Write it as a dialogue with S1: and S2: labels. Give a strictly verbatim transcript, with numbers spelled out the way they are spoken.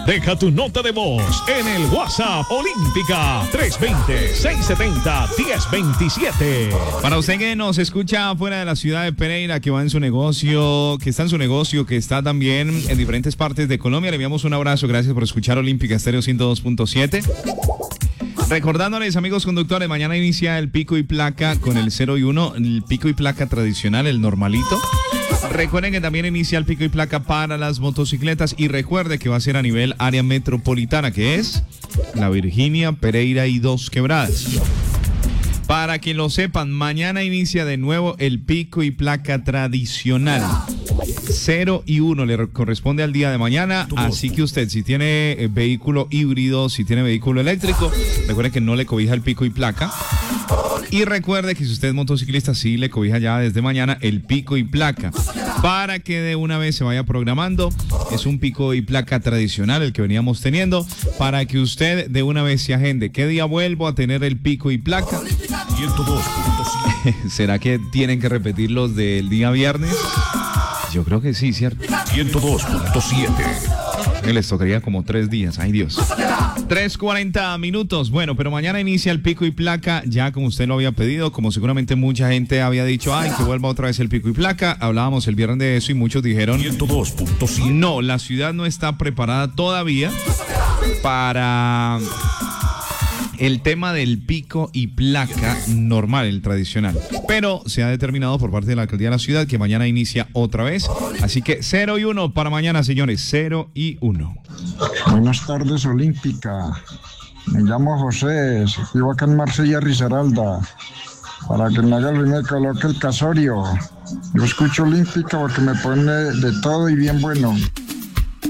S1: Deja tu nota de voz en el WhatsApp Olímpica tres dos cero, seis siete cero, uno cero dos siete.
S2: Para usted que nos escucha fuera de la ciudad de Pereira, que va en su negocio, que está en su negocio, que está también en diferentes partes de Colombia, le enviamos un abrazo. Gracias por escuchar Olímpica Estéreo ciento dos punto siete. Recordándoles, amigos conductores, mañana inicia el pico y placa con el cero y uno, el pico y placa tradicional, el normalito. Recuerden que también inicia el pico y placa para las motocicletas y recuerde que va a ser a nivel área metropolitana, que es La Virginia, Pereira y Dos Quebradas. Para que lo sepan, mañana inicia de nuevo el pico y placa tradicional. cero y uno le corresponde al día de mañana, así que usted si tiene eh, vehículo híbrido, si tiene vehículo eléctrico, recuerde que no le cobija el pico y placa. Y recuerde que si usted es motociclista, sí le cobija ya desde mañana el pico y placa. Para que de una vez se vaya programando, es un pico y placa tradicional el que veníamos teniendo, para que usted de una vez se agende. ¿Qué día vuelvo a tener el pico y placa?
S1: ciento dos punto siete.
S2: ¿Será que tienen que repetir los del día viernes? Yo creo que sí, ¿cierto?
S1: ciento dos punto siete.
S2: Les tocaría como tres días, ay Dios. tres cuarenta minutos, bueno, pero mañana inicia el pico y placa, ya como usted lo había pedido, como seguramente mucha gente había dicho, ay, que vuelva otra vez el pico y placa. Hablábamos el viernes de eso y muchos dijeron,
S1: ciento dos punto siete.
S2: no, la ciudad no está preparada todavía para el tema del pico y placa normal, el tradicional. Pero se ha determinado por parte de la alcaldía de la ciudad que mañana inicia otra vez. Así que cero y uno para mañana, señores. cero y uno.
S3: Buenas tardes, Olímpica. Me llamo José, vivo acá en Marsella, Risaralda. Para que me haga el me coloque el casorio. Yo escucho Olímpica porque me pone de todo y bien bueno.